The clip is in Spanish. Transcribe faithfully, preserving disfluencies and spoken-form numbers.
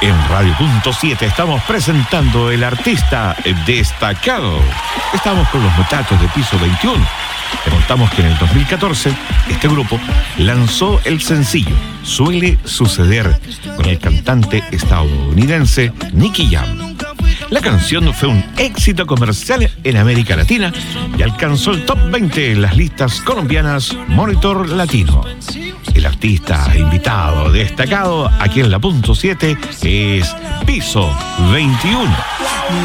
En Radio Punto siete estamos presentando el artista destacado. Estamos con los muchachos de Piso veintiuno. Te contamos que en el dos mil catorce este grupo lanzó el sencillo Suele Suceder con el cantante estadounidense Nicky Jam. La canción fue un éxito comercial en América Latina y alcanzó el top veinte en las listas colombianas Monitor Latino. El artista invitado destacado aquí en la Punto siete es Piso veintiuno.